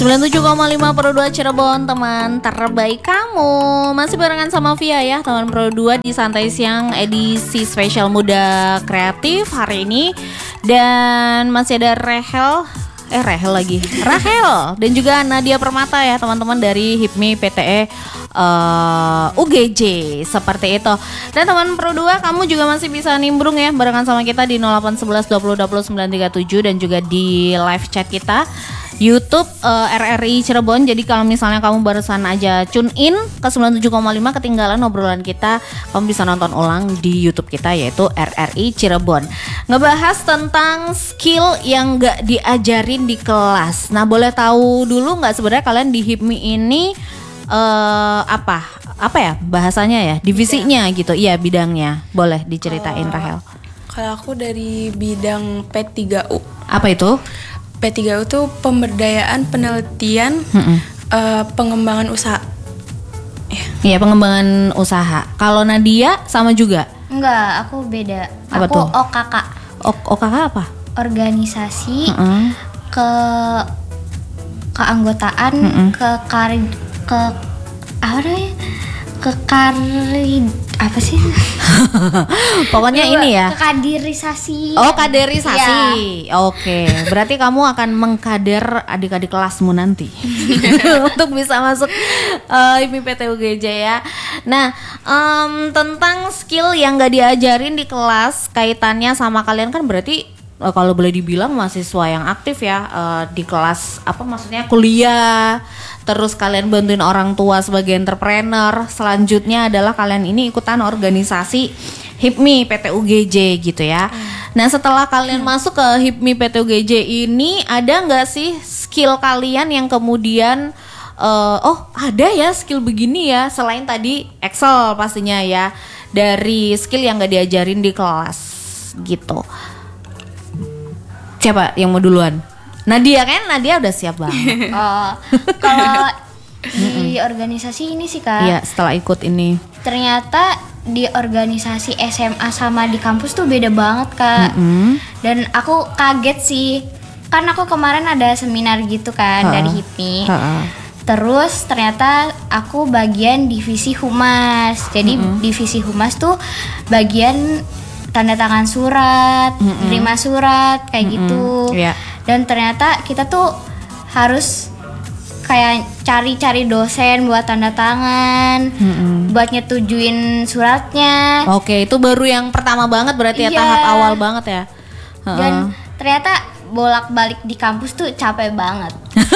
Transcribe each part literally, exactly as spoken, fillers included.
sembilan puluh tujuh koma lima Pro dua Cirebon, teman terbaik kamu. Masih barengan sama Via ya, teman Pro dua di Santai Siang edisi spesial Muda Kreatif hari ini. Dan masih ada Rehel Eh Rehel lagi Rahel dan juga Nadia Permata ya teman-teman dari HIPMI P T E uh, U G J seperti itu. Dan teman Pro dua kamu juga masih bisa nimbrung ya barengan sama kita di nol delapan satu satu dua nol dua nol sembilan tiga tujuh dan juga di live chat kita YouTube uh, R R I Cirebon. Jadi kalau misalnya kamu barusan aja tune in ke sembilan puluh tujuh koma lima ketinggalan obrolan kita, kamu bisa nonton ulang di YouTube kita yaitu R R I Cirebon. Ngebahas tentang skill yang gak diajarin di kelas. Nah, boleh tahu dulu nggak sebenarnya kalian di HIPMI ini uh, apa? Apa ya bahasanya ya? Divisinya bidang. Gitu. Iya, bidangnya. Boleh diceritain uh, Rahel. Kalau aku dari bidang P tiga U. Apa itu? P tiga U itu pemberdayaan, penelitian, uh, pengembangan usaha. Iya, pengembangan usaha. Kalau Nadia sama juga? Enggak, aku beda. Apa aku tuh? O K K. O K K apa? Organisasi, uh-uh. ke keanggotaan, uh-uh. ke kari, ke apa namanya? Ke kari apa sih? Pokoknya ini ya. Kaderisasi. Oh, kaderisasi. Ya. Oke, berarti kamu akan mengkader adik-adik kelasmu nanti untuk bisa masuk uh, HIPMI P T U G J ya. Nah, um, tentang skill yang gak diajarin di kelas kaitannya sama kalian kan berarti uh, kalau boleh dibilang mahasiswa yang aktif ya uh, di kelas apa maksudnya kuliah. Terus kalian bantuin orang tua sebagai entrepreneur. Selanjutnya adalah kalian ini ikutan organisasi HIPMI P T U G J gitu ya. Hmm. Nah setelah kalian hmm. masuk ke HIPMI P T U G J ini, ada nggak sih skill kalian yang kemudian uh, oh ada ya skill begini ya, selain tadi Excel pastinya ya, dari skill yang nggak diajarin di kelas gitu. Siapa yang mau duluan? Nadia kan, Nadia udah siap banget. Oh, kalau di organisasi ini sih Kak. Iya, setelah ikut ini. Ternyata di organisasi S M A sama di kampus tuh beda banget Kak. Mm-hmm. Dan aku kaget sih, kan aku kemarin ada seminar gitu kan ha. dari HIPMI. Ha. Terus ternyata aku bagian divisi humas. Jadi mm-hmm. divisi humas tuh bagian tanda tangan surat, mm-hmm. terima surat kayak mm-hmm. gitu. Yeah. Dan ternyata kita tuh harus kayak cari-cari dosen buat tanda tangan, mm-hmm. buat nyetujuin suratnya. Oke, itu baru yang pertama banget berarti ya, iya. tahap awal banget ya. Uh-uh. Dan ternyata bolak-balik di kampus tuh capek banget.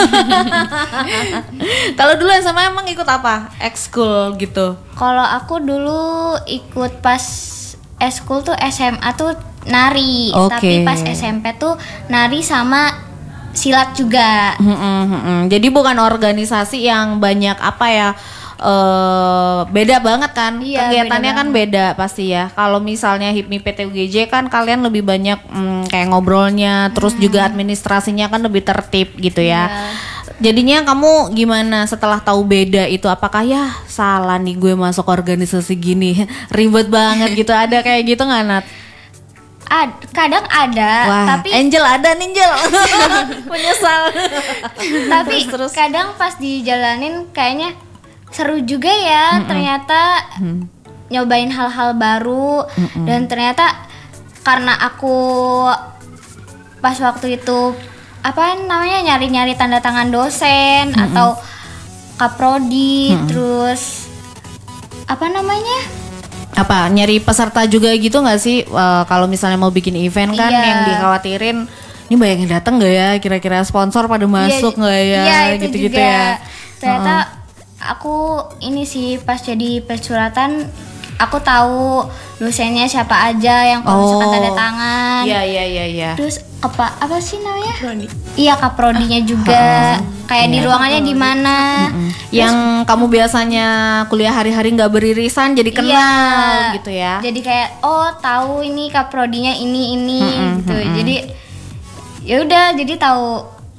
Kalau dulu S M A emang ikut apa? Ekskul gitu? Kalau aku dulu ikut pas eskul tuh S M A tuh nari, okay. tapi pas S M P tuh nari sama silat juga. Hmm, hmm, hmm. Jadi bukan organisasi yang banyak apa ya, uh, beda banget kan, iya, kegiatannya beda kan banget. Beda pasti ya. Kalau misalnya HIPMI P T U G J kan kalian lebih banyak hmm, kayak ngobrolnya, terus hmm. juga administrasinya kan lebih tertib gitu ya. Yeah. Jadinya kamu gimana setelah tahu beda itu? Apakah ya salah nih gue masuk organisasi gini, ribet banget gitu? Ada kayak gitu nggak Nat? Ad, kadang ada. Wah, tapi Angel ada nih Angel. Menyesal. Tapi terus, terus. Kadang pas dijalanin kayaknya seru juga ya. Mm-mm. Ternyata mm. nyobain hal-hal baru. Mm-mm. Dan ternyata karena aku pas waktu itu apa namanya nyari-nyari tanda tangan dosen mm-mm. atau kaprodi, mm-mm. terus apa namanya? Apa nyari peserta juga gitu nggak sih, uh, kalau misalnya mau bikin event kan, iya. yang dikhawatirin ini banyak yang datang nggak ya, kira-kira sponsor pada masuk nggak iya, ya, iya, gitu-gitu ya. Ternyata uh-uh. aku ini sih pas jadi persuratan aku tahu dosennya siapa aja yang kalau misalkan tanda tangan. Iya iya iya iya. Terus apa apa sih namanya? Prodi. Iya, kaprodinya juga. Uh-uh. Kayak yeah. di ruangannya di mana. Uh-uh. Yang kamu biasanya kuliah hari-hari nggak beririsan jadi kenal yeah. gitu ya. Jadi kayak oh tahu ini kaprodinya ini ini uh-uh. gitu. Uh-uh. Jadi ya udah jadi tahu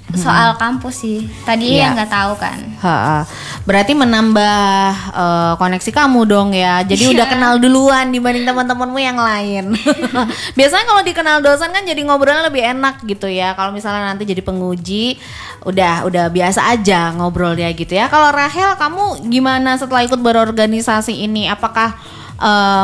soal kampus sih. Tadi Iya. yang nggak tahu kan. Ha, berarti menambah eh, koneksi kamu dong ya. Jadi Iya. udah kenal duluan dibanding teman-temanmu yang lain. Biasanya kalau dikenal dosen kan jadi ngobrolnya lebih enak gitu ya. Kalau misalnya nanti jadi penguji, udah udah biasa aja ngobrolnya gitu ya. Kalau Rahel, kamu gimana setelah ikut berorganisasi ini? Apakah eh,